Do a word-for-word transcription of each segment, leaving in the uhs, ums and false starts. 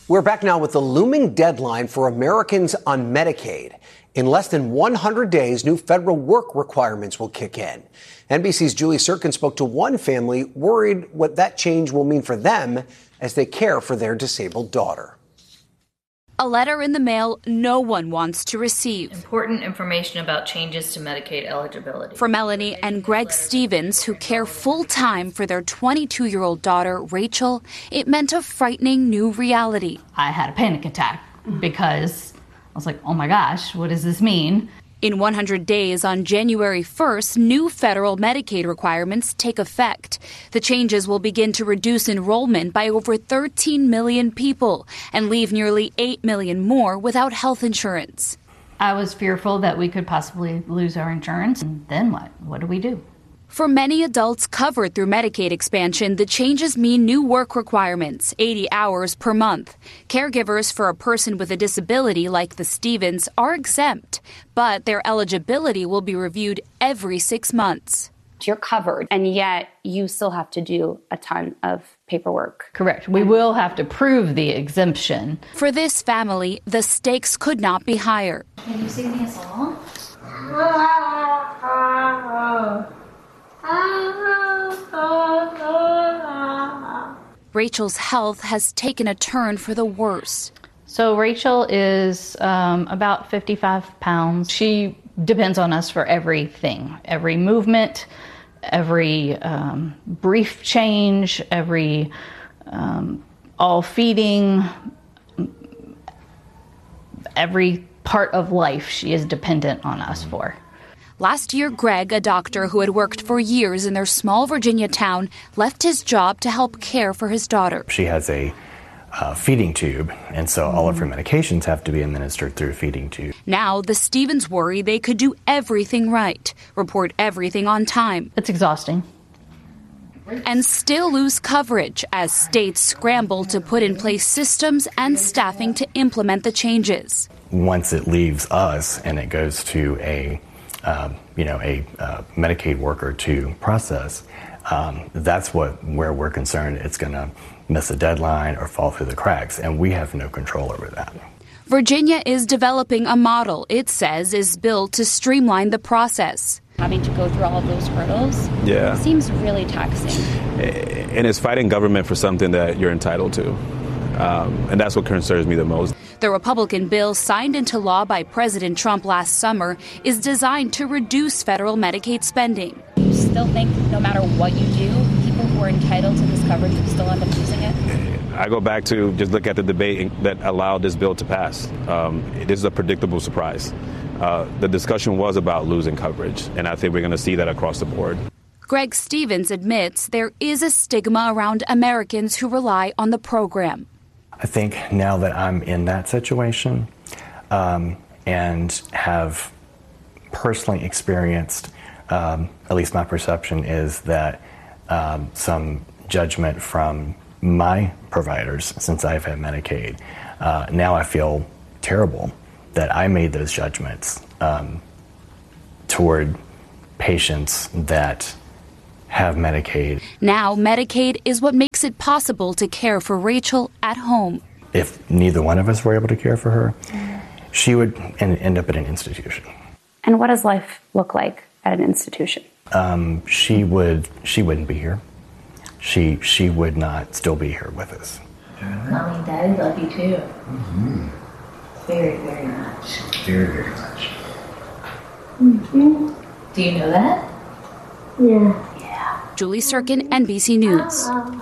We're back now with the looming deadline for Americans on Medicaid. In less than one hundred days, new federal work requirements will kick in. N B C's Julie Sirkin spoke to one family worried what that change will mean for them as they care for their disabled daughter. A letter in the mail no one wants to receive. Important information about changes to Medicaid eligibility. For Melanie and Greg Stevens, who care full-time for their twenty-two-year-old daughter, Rachel, it meant a frightening new reality. I had a panic attack because I was like, oh my gosh, what does this mean? In one hundred days, on January first, new federal Medicaid requirements take effect. The changes will begin to reduce enrollment by over thirteen million people and leave nearly eight million more without health insurance. I was fearful that we could possibly lose our insurance. And then what? What do we do? For many adults covered through Medicaid expansion, the changes mean new work requirements, eighty hours per month. Caregivers for a person with a disability like the Stevens are exempt, but their eligibility will be reviewed every six months. You're covered, and yet you still have to do a ton of paperwork. Correct. We will have to prove the exemption. For this family, the stakes could not be higher. Can you sing me a song? Rachel's health has taken a turn for the worse. So Rachel is um, about fifty-five pounds. She depends on us for everything, every movement, every um, brief change, every um, all feeding, every part of life she is dependent on us for. Last year, Greg, a doctor who had worked for years in their small Virginia town, left his job to help care for his daughter. She has a uh, feeding tube, and so all of her medications have to be administered through a feeding tube. Now, the Stevens worry they could do everything right, report everything on time. It's exhausting. And still lose coverage as states scramble to put in place systems and staffing to implement the changes. Once it leaves us and it goes to a Uh, you know, a uh, Medicaid worker to process, um, that's what where we're concerned it's going to miss a deadline or fall through the cracks, and we have no control over that. Virginia is developing a model it says is built to streamline the process. Having to go through all of those hurdles yeah. seems really taxing. And it's fighting government for something that you're entitled to, um, and that's what concerns me the most. The Republican bill signed into law by President Trump last summer is designed to reduce federal Medicaid spending. You still think no matter what you do, people who are entitled to this coverage will still end up using it? I go back to just look at the debate that allowed this bill to pass. Um, this is a predictable surprise. Uh, the discussion was about losing coverage, and I think we're going to see that across the board. Greg Stevens admits there is a stigma around Americans who rely on the program. I think now that I'm in that situation um, and have personally experienced, um, at least my perception is that um, some judgment from my providers since I've had Medicaid. Uh, now I feel terrible that I made those judgments um, toward patients that have Medicaid. Now, Medicaid is what makes it possible to care for Rachel at home. If neither one of us were able to care for her, she would end up at an institution. And what does life look like at an institution? Um, she would. She wouldn't be here. She she would not still be here with us. Mommy and Daddy love you too. Mm-hmm. Very, very much. Very, very much. Mm-hmm. Do you know that? Yeah. Julie Sirkin, N B C News.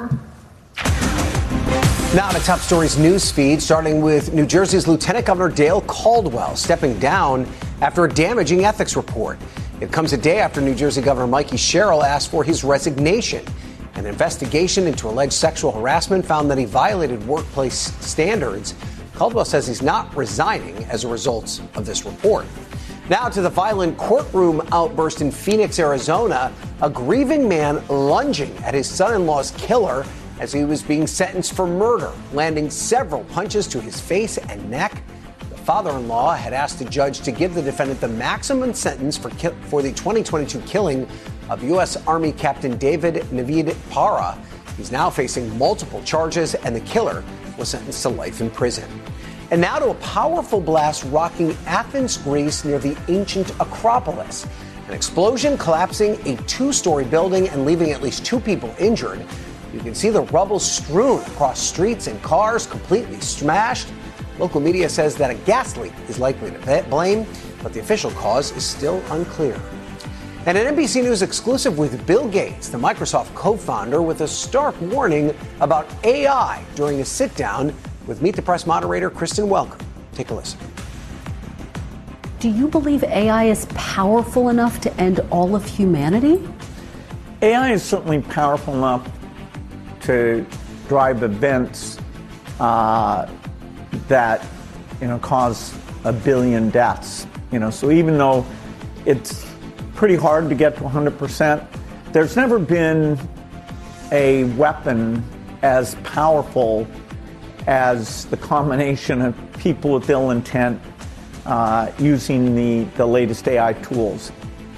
Now to top stories news feed, starting with New Jersey's Lieutenant Governor Dale Caldwell stepping down after a damaging ethics report. It comes a day after New Jersey Governor Mikey Sherrill asked for his resignation. An investigation into alleged sexual harassment found that he violated workplace standards. Caldwell says he's not resigning as a result of this report. Now to the violent courtroom outburst in Phoenix, Arizona. A grieving man lunging at his son-in-law's killer as he was being sentenced for murder, landing several punches to his face and neck. The father-in-law had asked the judge to give the defendant the maximum sentence for, ki- for the twenty twenty-two killing of U S. Army Captain David Navid Para. He's now facing multiple charges, and the killer was sentenced to life in prison. And now to a powerful blast rocking Athens, Greece, near the ancient Acropolis. An explosion collapsing a two-story building and leaving at least two people injured. You can see the rubble strewn across streets and cars, completely smashed. Local media says that a gas leak is likely to blame, but the official cause is still unclear. And an N B C News exclusive with Bill Gates, the Microsoft co-founder, with a stark warning about A I during a sit-down with Meet the Press moderator Kristen Welker. Take a listen. Do you believe A I is powerful enough to end all of humanity? A I is certainly powerful enough to drive events uh, that, you know, cause a billion deaths. You know, so even though it's pretty hard to get to one hundred percent, there's never been a weapon as powerful as the combination of people with ill intent uh, using the, the latest A I tools.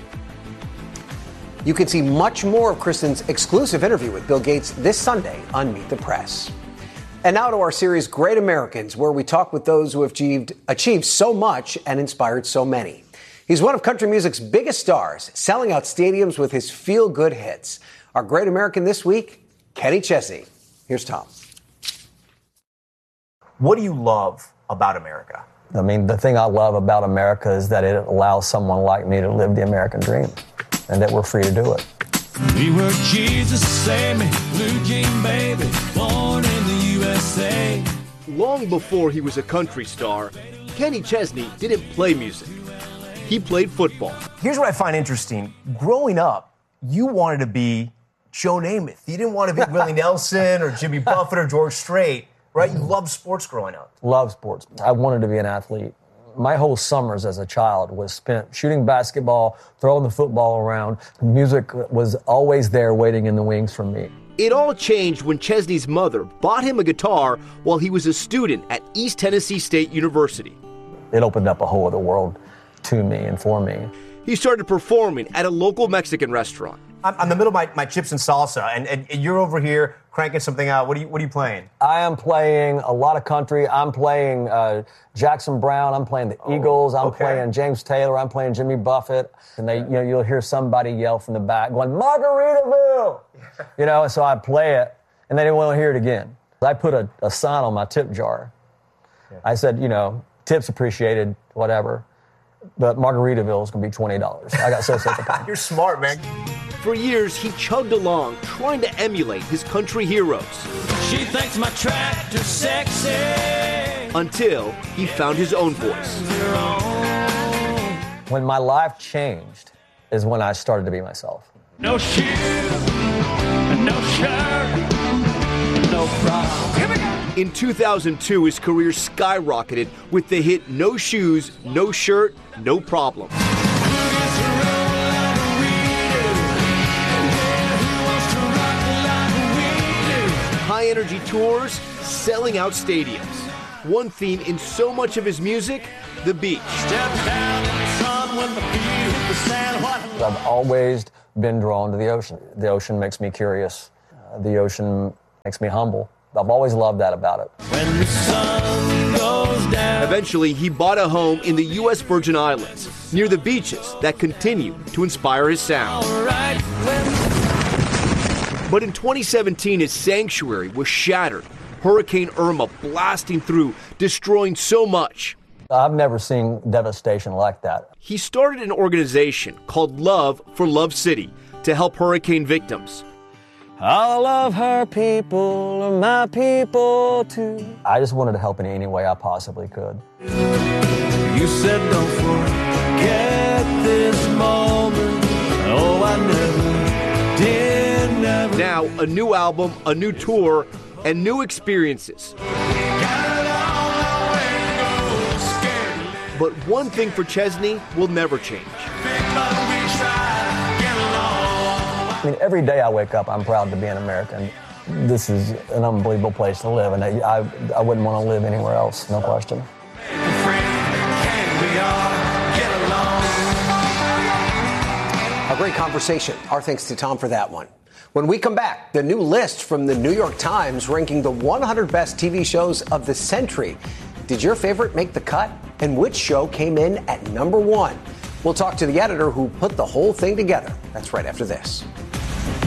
You can see much more of Kristen's exclusive interview with Bill Gates this Sunday on Meet the Press. And now to our series, Great Americans, where we talk with those who have achieved, achieved so much and inspired so many. He's one of country music's biggest stars, selling out stadiums with his feel-good hits. Our Great American this week, Kenny Chesney. Here's Tom. What do you love about America? I mean, the thing I love about America is that it allows someone like me to live the American dream, and that we're free to do it. We were Jesus, save me, blue jean baby, born in the U S A. Long before he was a country star, Kenny Chesney didn't play music. He played football. Here's what I find interesting. Growing up, you wanted to be Joe Namath. You didn't want to be Willie Nelson or Jimmy Buffett or George Strait, right? You loved sports growing up. Love sports. I wanted to be an athlete. My whole summers as a child was spent shooting basketball, throwing the football around. Music was always there waiting in the wings for me. It all changed when Chesney's mother bought him a guitar while he was a student at East Tennessee State University. It opened up a whole other world to me and for me. He started performing at a local Mexican restaurant. I'm in the middle of my, my chips and salsa, and, and, and you're over here cranking something out. What are you, what are you playing? I am playing a lot of country. I'm playing uh, Jackson Brown. I'm playing the oh, Eagles. I'm okay. playing James Taylor. I'm playing Jimmy Buffett. And they, you know, you'll hear somebody yell from the back, going, Margaritaville! You know, and so I play it, and they didn't want to hear it again. I put a, a sign on my tip jar. Yeah. I said, you know, tips appreciated, whatever. But Margaritaville is going to be twenty dollars. I got so sick of it. You're smart, man. For years, he chugged along, trying to emulate his country heroes. She thinks my tractor's sexy. Until he found his own voice. When my life changed is when I started to be myself. No shoes, no shirt, no problem. Here we go. In two thousand two, his career skyrocketed with the hit No Shoes, No Shirt, No Problem. High-energy tours, selling out stadiums. One theme in so much of his music, the beach. I've always been drawn to the ocean. The ocean makes me curious. Uh, the ocean makes me humble. I've always loved that about it. When the sun goes down. Eventually, he bought a home in the U S Virgin Islands, near the beaches that continue to inspire his sound. Right. But in twenty seventeen, his sanctuary was shattered. Hurricane Irma blasting through, destroying so much. I've never seen devastation like that. He started an organization called Love for Love City to help hurricane victims. All of her people are my people too. I just wanted to help in any way I possibly could. You said don't forget this moment. Oh, I never did, never. Now, a new album, a new tour, and new experiences. But one thing for Chesney will never change. I mean, every day I wake up, I'm proud to be an American. This is an unbelievable place to live, and I, I, I wouldn't want to live anywhere else, no question. A great conversation. Our thanks to Tom for that one. When we come back, the new list from the New York Times ranking the one hundred best T V shows of the century. Did your favorite make the cut? And which show came in at number one? We'll talk to the editor who put the whole thing together. That's right after this.